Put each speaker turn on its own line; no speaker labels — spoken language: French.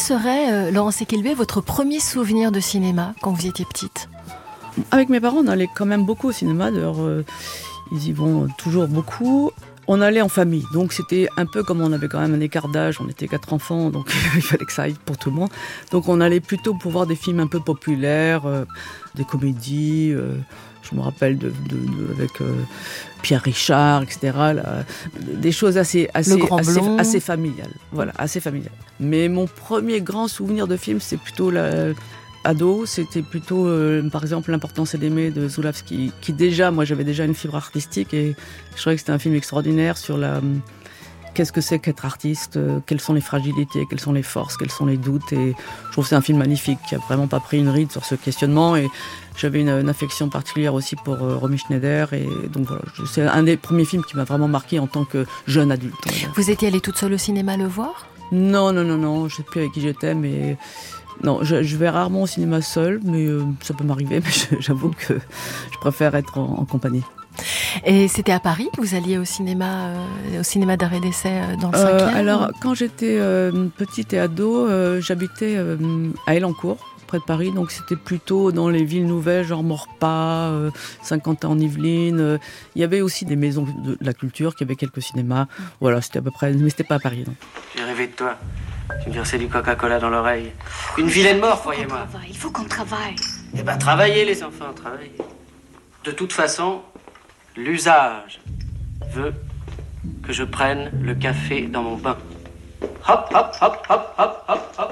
serait, Laurence Equilbé, votre premier souvenir de cinéma quand vous étiez petite ?
Avec mes parents, on allait quand même beaucoup au cinéma. D'ailleurs, ils y vont toujours beaucoup. On allait en famille, donc c'était un peu comme on avait quand même un écart d'âge, on était 4 enfants, donc il fallait que ça aille pour tout le monde. Donc on allait plutôt pour voir des films un peu populaires, des comédies, je me rappelle avec Pierre Richard, etc. Là, des choses assez familiales. Voilà, assez familiales. Mais mon premier grand souvenir de film, c'est plutôt ado, c'était plutôt, par exemple, L'importance est d'aimer de Zulawski, qui déjà, moi j'avais déjà une fibre artistique et je trouvais que c'était un film extraordinaire sur qu'est-ce que c'est qu'être artiste, quelles sont les fragilités, quelles sont les forces, quels sont les doutes. Et je trouve que c'est un film magnifique qui a vraiment pas pris une ride sur ce questionnement. Et j'avais une affection particulière aussi pour Romy Schneider. Et donc voilà, c'est un des premiers films qui m'a vraiment marqué en tant que jeune adulte.
Vous étiez allée toute seule au cinéma le voir ?
Non, je sais plus avec qui j'étais, mais... Non, je vais rarement au cinéma seul, mais ça peut m'arriver, mais j'avoue que je préfère être en compagnie.
Et c'était à Paris que vous alliez au cinéma d'arrêt d'essai dans le 5e
Alors, quand j'étais petite et ado, j'habitais à Elancourt, près de Paris, donc c'était plutôt dans les villes nouvelles, genre Maurepas, Saint-Quentin-en-Yvelines. Il y avait aussi des maisons de la culture qui avaient quelques cinémas. Voilà, c'était à peu près, mais c'était pas à Paris, non.
J'ai rêvé de toi. Tu me versais du Coca-Cola dans l'oreille. Une vilaine mort, croyez-moi.
Il faut qu'on travaille.
Eh ben, travaillez, les enfants, travaillez. De toute façon, l'usage veut que je prenne le café dans mon bain. Hop, hop, hop, hop, hop, hop, hop.